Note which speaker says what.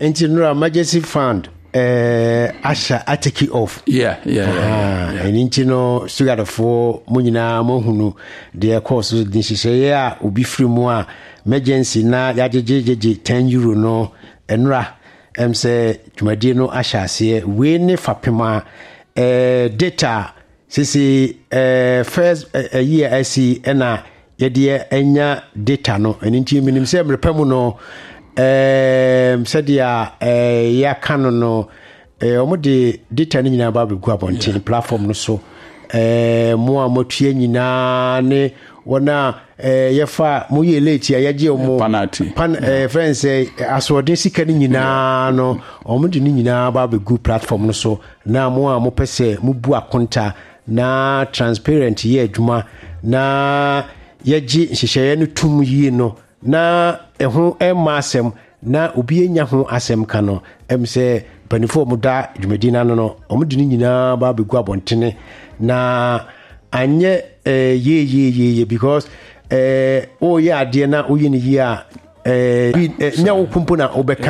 Speaker 1: into no emergency fund Asha ateki off. And into no sugar for Munina Mohunu, their course this is a ubi free more emergency na yaji 10 euro no enra say Jumadino Asha say we ne fapima data sisi first year I see ena yede enya data no enti minim say mrepemu no sadia ya kanu no omode data ni nyina ba begu abontin platform no so mo amotue nyina ne wona yefa mo ye late ya je mo friends asode sika ni nyina no omode ni nyina ba begu platform no so na mo amopese mo bu akonta na transparent ye adwuma na yeji nhyehyeye no tum yi no na eho emasem na obi enya ho asem ka no se panifo muda dwumadina no omudi ni nyina ba begu abontene na anye ye because o ya ade na o yi ni yi a nya wo kumpu na obeka